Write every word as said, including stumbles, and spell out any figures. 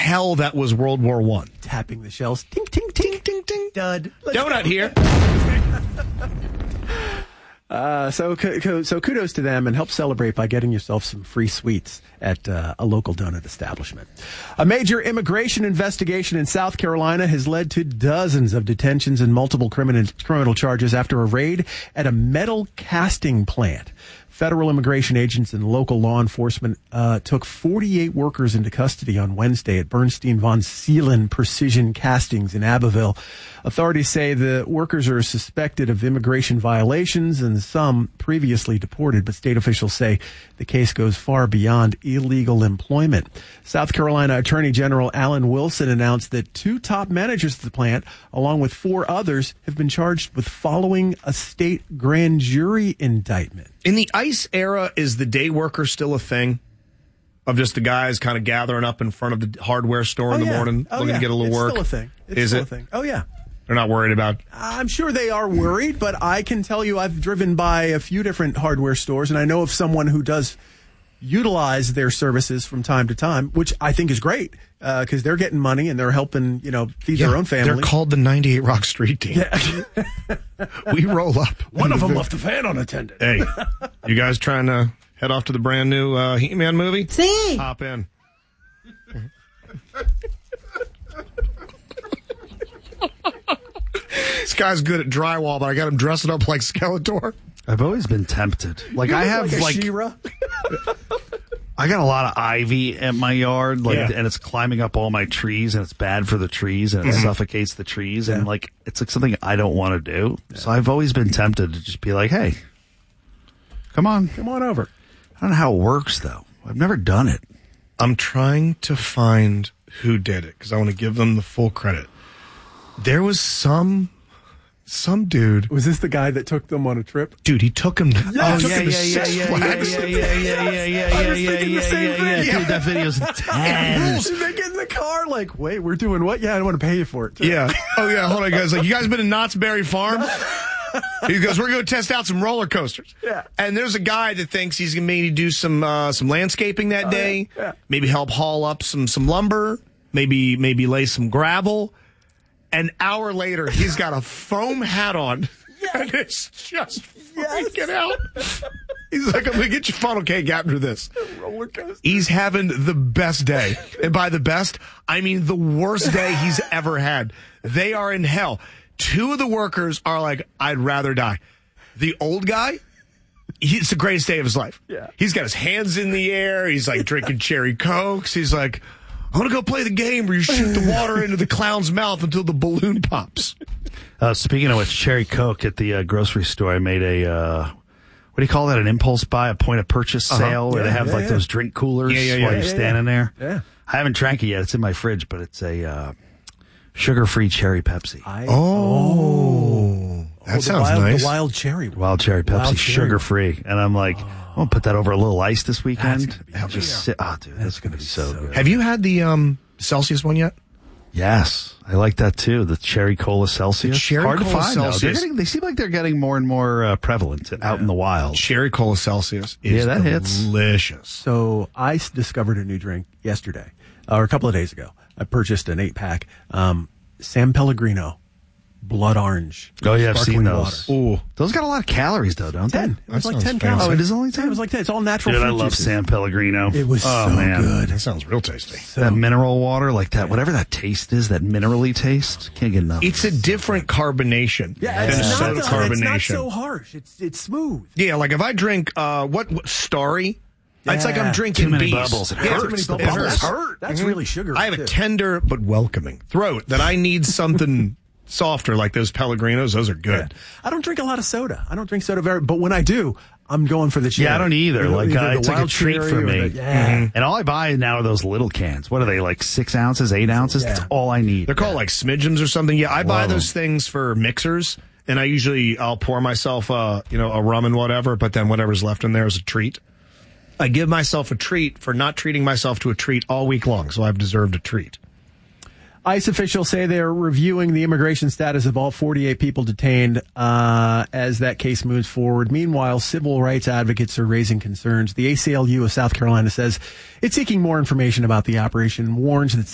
hell that was World War One? Tapping the shells. Tink, tink, tink, tink, tink. Dud. Let's Donut go. here. Uh, so, so kudos to them, and help celebrate by getting yourself some free sweets at uh, a local donut establishment. A major immigration investigation in South Carolina has led to dozens of detentions and multiple criminal criminal charges after a raid at a metal casting plant. Federal immigration agents and local law enforcement uh, took forty-eight workers into custody on Wednesday at Bernstein von Seelen Precision Castings in Abbeville. Authorities say the workers are suspected of immigration violations and some previously deported, but state officials say the case goes far beyond illegal employment. South Carolina Attorney General Alan Wilson announced that two top managers of the plant, along with four others, have been charged with following a state grand jury indictment. In the ICE era, is the day worker still a thing? Of just the guys kind of gathering up in front of the hardware store oh, in the yeah. morning, oh, looking yeah. to get a little it's work? Still a thing. It's is still it? a thing. Oh, yeah. They're not worried about... I'm sure they are worried, but I can tell you I've driven by a few different hardware stores, and I know of someone who does utilize their services from time to time, which I think is great, because uh, they're getting money and they're helping, you know, feed yeah, their own family. They're called the ninety-eight Rock Street Team. Yeah. We roll up. One of them left the fan unattended. Hey, you guys trying to head off to the brand new uh, He-Man movie? See. Hop in. This guy's good at drywall, but I got him dressing up like Skeletor. I've always been tempted. Like You I look have like, a like She-Ra. I got a lot of ivy at my yard, like, Yeah. and it's climbing up all my trees, and it's bad for the trees, and it Mm-hmm. suffocates the trees, and Yeah. like it's like something I don't want to do. Yeah. So I've always been tempted to just be like, "Hey, come on, Come on over." I don't know how it works though. I've never done it. I'm trying to find who did it because I want to give them the full credit. There was some some dude. Was this the guy that took them on a trip? Dude, he took him. Oh took yeah, him to yeah, yeah, Six yeah, yeah, Flags. yeah, yeah, yeah, yeah, yeah, yeah, I was yeah, thinking the yeah, same yeah, thing. yeah. Dude, that video's ten. They get in the car like, wait, we're doing what? Yeah, I want to pay you for it, too. Yeah. Oh yeah. Hold on, guys. Like, you guys been in Knott's Berry Farm? He goes, we're going to test out some roller coasters. Yeah. And there's a guy that thinks he's going to maybe do some uh, some landscaping that Oh, day. yeah. Yeah. Maybe help haul up some some lumber. Maybe maybe lay some gravel. An hour later, he's got a foam hat on. And it's just freaking out. He's like, I'm going to get your funnel cake after this. Roller coaster. He's having the best day. And by the best, I mean the worst day he's ever had. They are in hell. Two of the workers are like, I'd rather die. The old guy, he, it's the greatest day of his life. Yeah. He's got his hands in the air. He's like drinking cherry Cokes. He's like, I want to go play the game where you shoot the water into the clown's mouth until the balloon pops. Uh, speaking of which, Cherry Coke at the uh, grocery store, I made a, uh, what do you call that, an impulse buy, a point of purchase Uh-huh. sale where Yeah, they have yeah, like yeah. those drink coolers Yeah, yeah, yeah. while you're Yeah, yeah, standing there. Yeah. I haven't drank it yet. It's in my fridge, but it's a uh, sugar-free cherry Pepsi. I, Oh, that the sounds wild, nice. The wild cherry. one. Wild cherry Pepsi, Wild cherry. sugar-free. And I'm like, I'm going to put that over a little ice this weekend. gonna be and just good. sit. Oh, dude, that's, going to be so, so good. Have you had the um, Celsius one yet? Yes, I like that too. The cherry cola Celsius. The cherry Hard cola to find, though. Celsius. They're getting, they seem like they're getting more and more uh, prevalent and out in the wild. Cherry Cola Celsius is Yeah, that hits. delicious. So I s- discovered a new drink yesterday, or a couple of days ago. I purchased an eight pack, um, San Pellegrino, blood orange. Oh yeah, I've seen sparkling those. water. Ooh. Those got a lot of calories though, don't Ten. they? It was That like sounds ten fancy. calories. Oh, it is only Yeah, ten? it was like ten. It's all natural Dude, fruit I love juices. San Pellegrino. It was oh, so man. good. That sounds real tasty. That mineral water, like that, whatever that taste is, that minerally taste, can't get enough. It's a different carbonation Yeah, than it's, a not, soda it's carbonation. not so harsh. It's it's smooth. Yeah, like if I drink uh, what, what Starry, it's like I'm Yeah. too Too many bees. bubbles. It Yeah, hurts. too The many bubbles It hurt. That's really sugary. I have too. a tender but welcoming throat that I need something softer, like those Pellegrinos. Those are good. Yeah. I don't drink a lot of soda. I don't drink soda very, but when I do, I'm going for the cherry. Yeah, I don't either. Like, Either uh, the it's like a wild treat cherry for or me. the- yeah. And all I buy now are those little cans. What are they, like six ounces, eight ounces? That's Yeah. all I need. They're called like smidgems or something. Yeah, I buy Love those things for mixers, and I usually I'll pour myself uh, you know, a rum and whatever, but then whatever's left in there is a treat. I give myself a treat for not treating myself to a treat all week long, so I've deserved a treat. ICE officials say they're reviewing the immigration status of all forty-eight people detained uh, as that case moves forward. Meanwhile, civil rights advocates are raising concerns. The A C L U of South Carolina says it's seeking more information about the operation and warns that